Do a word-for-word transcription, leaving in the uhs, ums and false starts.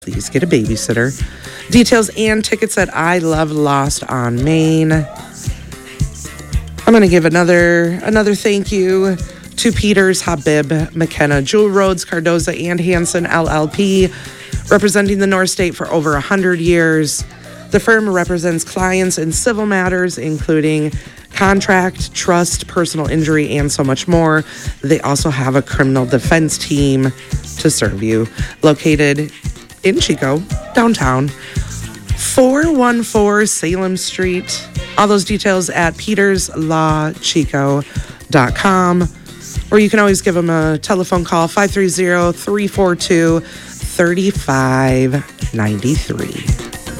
please get a babysitter. Details and tickets at I Love Lost on Main. I'm going to give another another thank you to Peters, Habib, McKenna, Jewel Rhodes, Cardoza, and Hanson L L P, representing the North State for over one hundred years. The firm represents clients in civil matters, including contract, trust, personal injury, and so much more. They also have a criminal defense team to serve you, located in Chico, downtown, four one four Salem Street. All those details at peters law chico dot com, or you can always give them a telephone call, five three zero, three four two, three five nine three.